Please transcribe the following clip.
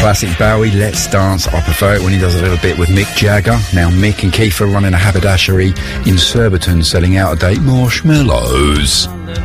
classic Bowie, Let's Dance. I prefer it when he does a little bit with Mick Jagger. Now Mick and Keith are running a haberdashery in Surbiton selling out-of-date marshmallows.